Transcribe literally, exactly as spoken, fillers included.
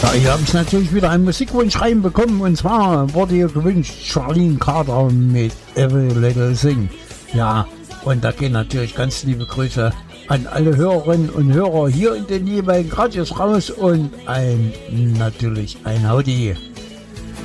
Ja, hier habe ich natürlich wieder einen Musikwunsch reinbekommen und zwar wurde hier gewünscht Charlene Carter mit Every Little Thing. Ja, und da gehen natürlich ganz liebe Grüße an alle Hörerinnen und Hörer hier in den jeweiligen Radios raus und ein natürlich ein Howdy.